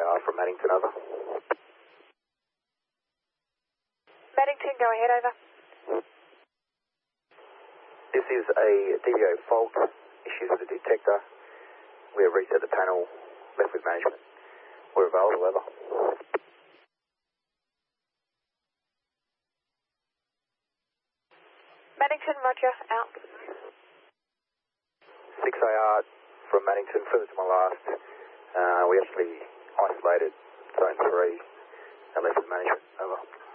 6AR from Maddington, over. Maddington, go ahead, over. This is a DVO fault, issues with the detector. We have reset the panel, left with management. We're available, over. Maddington, roger, out. 6AR from Maddington, further to my last. We actually isolated zone 3 and left with management, over.